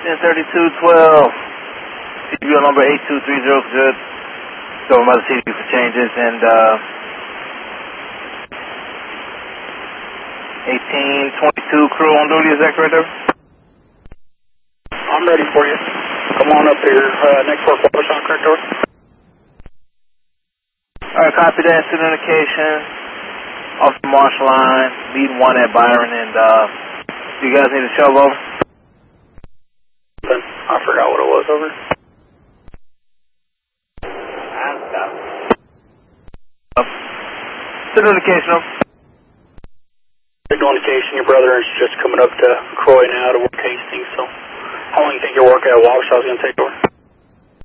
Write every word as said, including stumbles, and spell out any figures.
ten thirty-two twelve. C B O number eight two three zero, good. Going by the C D for changes, and uh, eighteen twenty-two crew on duty, is that correct, over? I'm ready for you. Come on up here, uh, next four quarters on, correct, over? Alright, copy that, communication. Off the marsh line, lead one at Byron, and uh, do you guys need a shove over? I forgot what it was, over. Signal indication, over. Signal indication, your brother is just coming up to Croy now to work Hastings, so how long do you think your work at Wabasha is going to take, over?